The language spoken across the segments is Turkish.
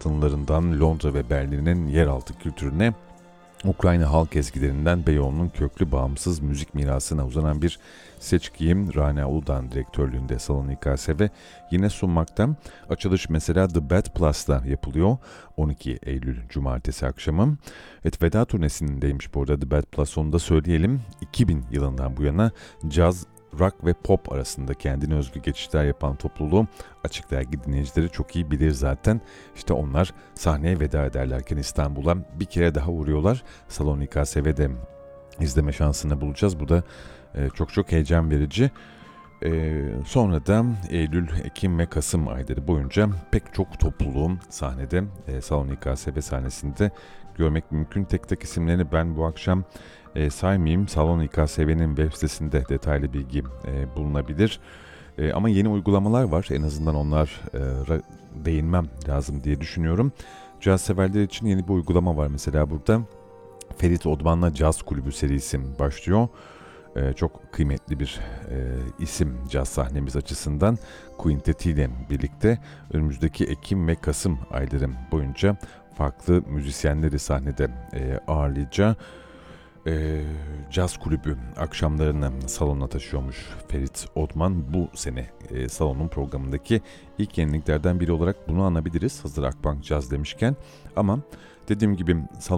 fırtınalarından Londra ve Berlin'in yeraltı kültürüne, Ukrayna halk ezgilerinden Beyoğlu'nun köklü bağımsız müzik mirasına uzanan bir seçkiyim Rana Uludağ'ın direktörlüğünde Salon İKSV yine sunmakta. Açılış mesela The Bad Plus'ta yapılıyor 12 Eylül Cumartesi akşamı. Evet, veda turnesindeymiş bu arada The Bad Plus, onu da söyleyelim. 2000 yılından bu yana caz, rock ve pop arasında kendine özgü geçişler yapan topluluğu Açık Dergi dinleyicileri çok iyi bilir zaten. İşte onlar sahneye veda ederlerken İstanbul'a bir kere daha uğruyorlar. Salon İKSV'de izleme şansını bulacağız. Bu da çok çok heyecan verici. Sonra da Eylül, Ekim ve Kasım ayları boyunca pek çok topluluğum sahnede, Salon İKSV sahnesinde görmek mümkün. Tek tek isimlerini ben bu akşam saymayayım. Salon İKSV'nin web sitesinde detaylı bilgi bulunabilir. Ama yeni uygulamalar var. En azından onlara değinmem lazım diye düşünüyorum. Caz severler için yeni bir uygulama var. Mesela burada Ferit Odman'la Caz Kulübü serisi başlıyor. Çok kıymetli bir isim caz sahnemiz açısından. Quintet ile birlikte önümüzdeki Ekim ve Kasım ayları boyunca farklı müzisyenleri sahnede ağırlayacak. Caz kulübü akşamlarını salona taşıyormuş Ferit Odman. Bu sene salonun programındaki ilk yeniliklerden biri olarak bunu anabiliriz. Hazır Akbank Caz demişken. Ama dediğim gibi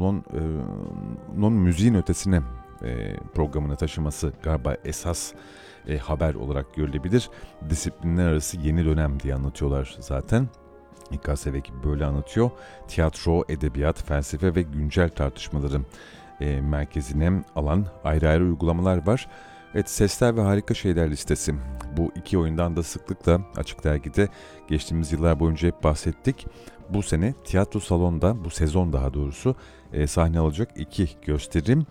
salonun müziğin ötesine programını taşıması galiba esas haber olarak görülebilir. Disiplinler arası yeni dönem diye anlatıyorlar zaten. İKSV gibi böyle anlatıyor. Tiyatro, edebiyat, felsefe ve güncel tartışmaları merkezine alan ayrı ayrı uygulamalar var. Evet, Sesler ve Harika Şeyler listesi. Bu iki oyundan da sıklıkla Açık Dergi'de geçtiğimiz yıllar boyunca hep bahsettik. Bu sene tiyatro salonda, bu sezon daha doğrusu sahne alacak iki gösterim.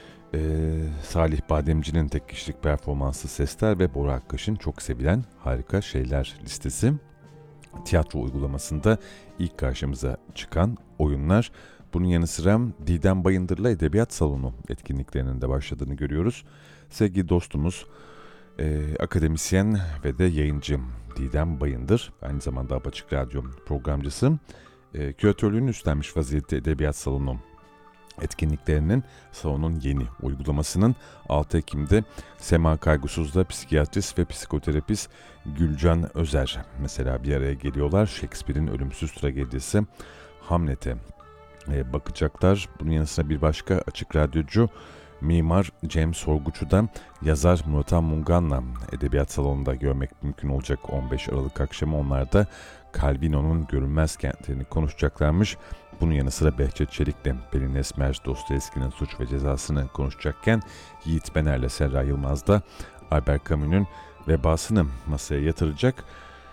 Salih Bademci'nin tek kişilik performansı Sesler ve Bora Akkaş'ın çok sevilen Harika Şeyler listesi. Tiyatro uygulamasında ilk karşımıza çıkan oyunlar. Bunun yanı sıra Didem Bayındır'la Edebiyat Salonu etkinliklerinin de başladığını görüyoruz. Sevgili dostumuz, akademisyen ve de yayıncı Didem Bayındır, aynı zamanda Açık Radyo programcısı, küratörlüğünü üstlenmiş vaziyette Edebiyat Salonu etkinliklerinin, salonun yeni uygulamasının 6 Ekim'de Sema Kaygusuz'da psikiyatrist ve psikoterapist Gülcan Özer mesela bir araya geliyorlar. Shakespeare'in ölümsüz tragedisi Hamlet'e bakacaklar. Bunun yanı sıra bir başka açık radyocu mimar Cem Sorguç'u yazar Murat Mungan'la Edebiyat Salonu'nda görmek mümkün olacak 15 Aralık akşamı. Onlar da Calvino'nun görünmez kentlerini konuşacaklarmış. Bunun yanı sıra Behçet Çelik'le Pelin Esmer Dostoyevski'nin Suç ve Cezasını konuşacakken Yiğit Bener'le Serra Yılmaz da Albert Camus'un Vebasını masaya yatıracak.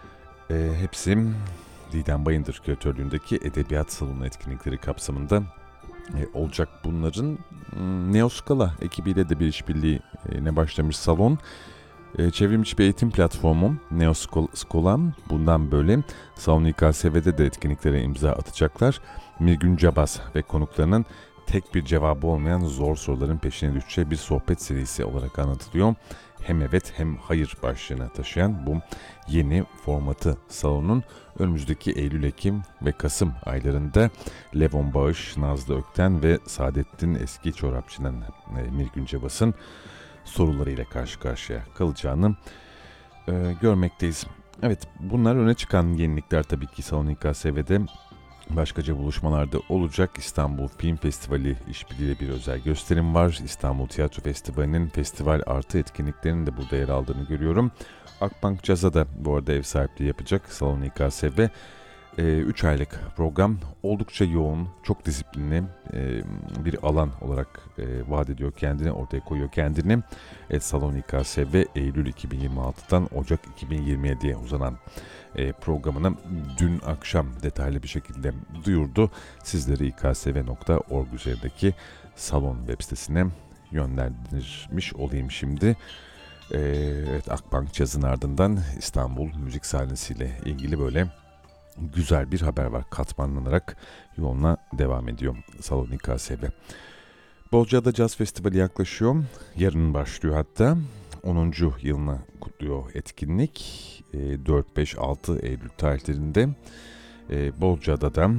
Hepsi Didem Bayındır küratörlüğündeki Edebiyat Salonu etkinlikleri kapsamında olacak bunların. Neoskala ekibiyle de bir işbirliğine başlamış salon. Çevrimiçi bir eğitim platformu Neoskola bundan böyle Salon İKSV'de de etkinliklere imza atacaklar. Mirgün Cabas ve konuklarının tek bir cevabı olmayan zor soruların peşine düşeceği bir sohbet serisi olarak anlatılıyor. Hem evet hem hayır başlığını taşıyan bu yeni formatı salonun önümüzdeki Eylül, Ekim ve Kasım aylarında Levon Bağış, Nazlı Ökten ve Saadettin Eski Çorapçı'nın Mirgün Cabas'ın sorularıyla karşı karşıya kalacağını görmekteyiz. Evet, bunlar öne çıkan yenilikler tabii ki Salon İKSV'de. Başkaca buluşmalarda olacak. İstanbul Film Festivali işbirliğiyle bir özel gösterim var. İstanbul Tiyatro Festivali'nin festival artı etkinliklerinin de burada yer aldığını görüyorum. Akbank Caz'a da bu arada ev sahipliği yapacak Salon İKSV. 3 aylık program oldukça yoğun, çok disiplinli bir alan olarak vaat ediyor kendini, ortaya koyuyor kendini. Salon İKSV Eylül 2026'dan Ocak 2027'ye uzanan programını dün akşam detaylı bir şekilde duyurdu. Sizleri iksv.org üzerindeki salon web sitesine yönlendirmiş olayım şimdi. Evet, Akbank Caz'ın ardından İstanbul müzik sahnesiyle ilgili böyle güzel bir haber var. Katmanlanarak yoluna devam ediyor Salon İKSV. Bozcaada Caz Festivali yaklaşıyor. Yarın başlıyor hatta. 10. yılını kutluyor etkinlik. 4-5-6 Eylül tarihlerinde Bozcaada'da